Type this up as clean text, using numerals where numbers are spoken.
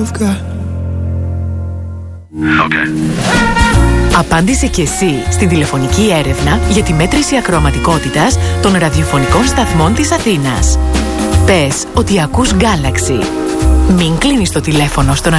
you've got. Okay. Απάντησε και εσύ στην τηλεφωνική έρευνα για τη μέτρηση ακροαματικότητας των ραδιοφωνικών σταθμών της Αθήνας. Πες ότι ακούς Galaxy. Μην κλείνεις το τηλέφωνο στον